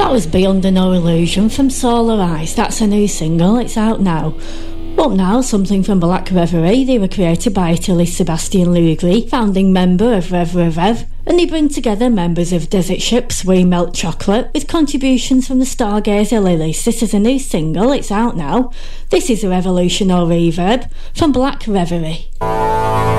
That was Beyond No Illusion from Solar Eyes. That's a new single, it's out now. Up now, something from Black Reverie. They were created by Italy's Sebastian Lugli, founding member of Rev Rev Rev, and they bring together members of Desert Ships, We Melt Chocolate, with contributions from the Stargazer Lilies. This is a new single, it's out now. This is a Revolution or Reverb from Black Reverie.